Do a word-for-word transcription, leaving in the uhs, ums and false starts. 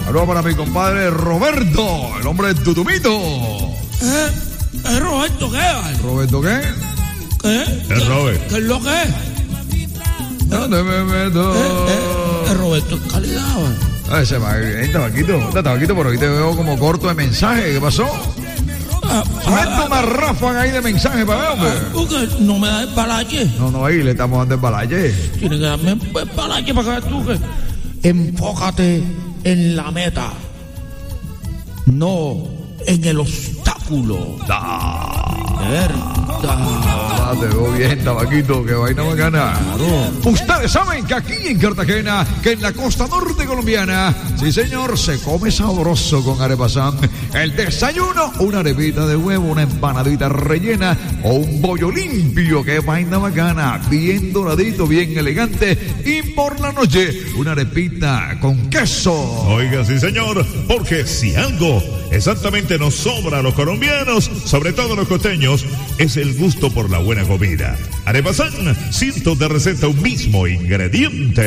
Saludos para mi compadre Roberto, el hombre de Tutumito. ¿Eh? ¿Es Roberto qué? ¿Roberto qué? ¿Qué? Es Robert. ¿Qué es lo que es? No te me meto. ¿Eh? ¿Eh? ¿Es Roberto en calidad? Ah, ese va bien, tabaquito. Anda, tabaquito, por ahí te veo como corto de mensaje. ¿Qué pasó? Ah, Suelta una ráfaga ahí de mensaje para ver, hombre. porque no me da el balache. No, no, ahí le estamos dando el balaye. Tiene que darme el balache para que veas tú que enfócate en la meta, no en el obstáculo. Verdad. Ah, te veo bien, tabaquito, que vaina bacana. Ustedes saben que aquí en Cartagena, que en la costa norte colombiana, sí señor, se come sabroso con arepasán. El desayuno, una arepita de huevo, una empanadita rellena o un bollo limpio, que vaina bacana, bien doradito, bien elegante. Y por la noche, una arepita con queso. Oiga, sí señor, porque si algo exactamente nos sobra a los colombianos, sobre todo a los costeños, es el gusto por la buena comida. Arepasán, cientos de recetas, un mismo ingrediente.